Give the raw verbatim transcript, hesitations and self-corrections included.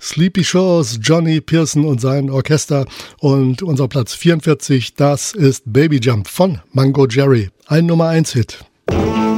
Sleepy Shores, Johnny Pearson und sein Orchester. Und unser Platz vierundvierzig, das ist Baby Jump von Mango Jerry. Ein Nummer eins Hit.